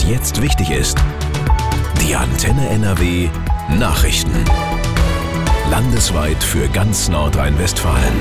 jetzt wichtig ist. Die Antenne NRW Nachrichten. Landesweit für ganz Nordrhein-Westfalen.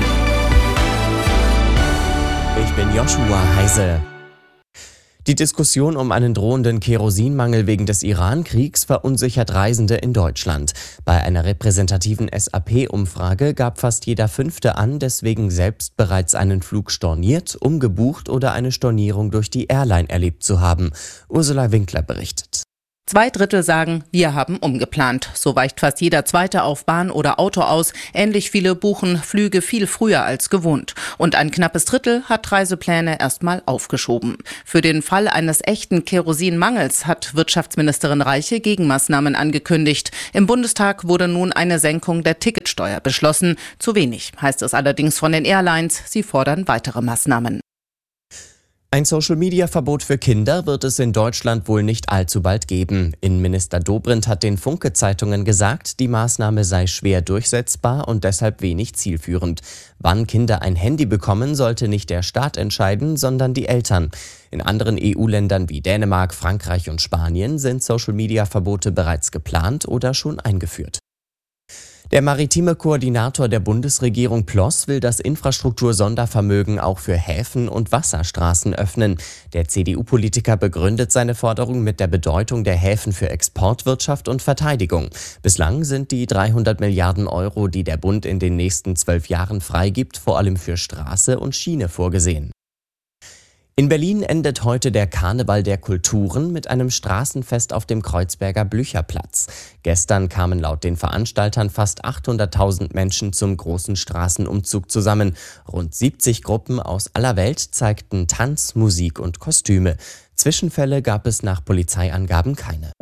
Ich bin Joshua Heise. Die Diskussion um einen drohenden Kerosinmangel wegen des Iran-Kriegs verunsichert Reisende in Deutschland. Bei einer repräsentativen SAP-Umfrage gab fast jeder Fünfte an, deswegen selbst bereits einen Flug storniert, umgebucht oder eine Stornierung durch die Airline erlebt zu haben. Ursula Winkler berichtet. 2/3 sagen, wir haben umgeplant. So weicht fast jeder Zweite auf Bahn oder Auto aus. Ähnlich viele buchen Flüge viel früher als gewohnt. Und ein knappes Drittel hat Reisepläne erstmal aufgeschoben. Für den Fall eines echten Kerosinmangels hat Wirtschaftsministerin Reiche Gegenmaßnahmen angekündigt. Im Bundestag wurde nun eine Senkung der Ticketsteuer beschlossen. Zu wenig, heißt es allerdings von den Airlines. Sie fordern weitere Maßnahmen. Ein Social-Media-Verbot für Kinder wird es in Deutschland wohl nicht allzu bald geben. Innenminister Dobrindt hat den Funke-Zeitungen gesagt, die Maßnahme sei schwer durchsetzbar und deshalb wenig zielführend. Wann Kinder ein Handy bekommen, sollte nicht der Staat entscheiden, sondern die Eltern. In anderen EU-Ländern wie Dänemark, Frankreich und Spanien sind Social-Media-Verbote bereits geplant oder schon eingeführt. Der maritime Koordinator der Bundesregierung Ploss will das Infrastruktur-Sondervermögen auch für Häfen und Wasserstraßen öffnen. Der CDU-Politiker begründet seine Forderung mit der Bedeutung der Häfen für Exportwirtschaft und Verteidigung. Bislang sind die 300 Milliarden Euro, die der Bund in den nächsten 12 Jahren freigibt, vor allem für Straße und Schiene vorgesehen. In Berlin endet heute der Karneval der Kulturen mit einem Straßenfest auf dem Kreuzberger Blücherplatz. Gestern kamen laut den Veranstaltern fast 800.000 Menschen zum großen Straßenumzug zusammen. Rund 70 Gruppen aus aller Welt zeigten Tanz, Musik und Kostüme. Zwischenfälle gab es nach Polizeiangaben keine.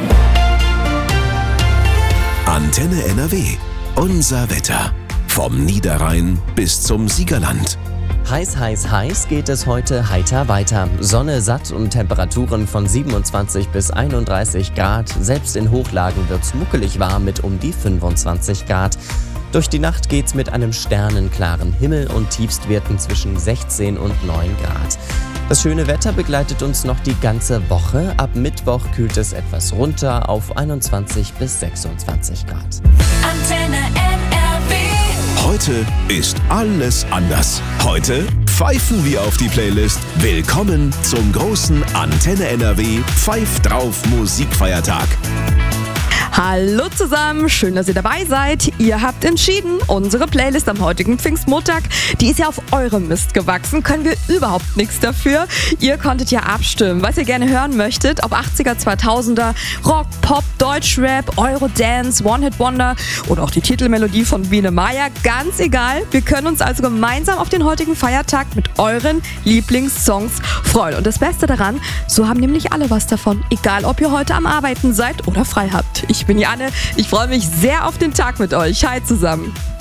Antenne NRW. Unser Wetter. Vom Niederrhein bis zum Siegerland. Heiß, heiß, heiß geht es heute heiter weiter. Sonne, satt und Temperaturen von 27 bis 31 Grad. Selbst in Hochlagen wird's muckelig warm mit um die 25 Grad. Durch die Nacht geht's mit einem sternenklaren Himmel und Tiefstwerten zwischen 16 und 9 Grad. Das schöne Wetter begleitet uns noch die ganze Woche. Ab Mittwoch kühlt es etwas runter auf 21 bis 26 Grad. Antenne NRW. Heute ist alles anders. Heute pfeifen wir auf die Playlist. Willkommen zum großen Antenne NRW Pfeif drauf Musikfeiertag. Hallo zusammen, schön, dass ihr dabei seid. Ihr habt entschieden, unsere Playlist am heutigen Pfingstmontag, die ist ja auf eurem Mist gewachsen, können wir überhaupt nichts dafür. Ihr konntet ja abstimmen, was ihr gerne hören möchtet, ob 80er, 2000er, Rock, Pop, Deutschrap, Eurodance, One-Hit-Wonder oder auch die Titelmelodie von Biene Maya, ganz egal. Wir können uns also gemeinsam auf den heutigen Feiertag mit euren Lieblingssongs freuen. Und das Beste daran, so haben nämlich alle was davon, egal ob ihr heute am Arbeiten seid oder frei habt. Ich bin Janne, ich freue mich sehr auf den Tag mit euch. Hi zusammen.